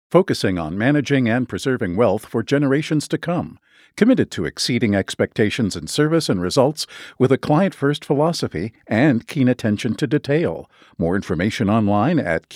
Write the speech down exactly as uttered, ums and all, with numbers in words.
focusing on managing and preserving wealth for generations to come, committed to exceeding expectations in service and results with a client-first philosophy and keen attention to detail. More information online at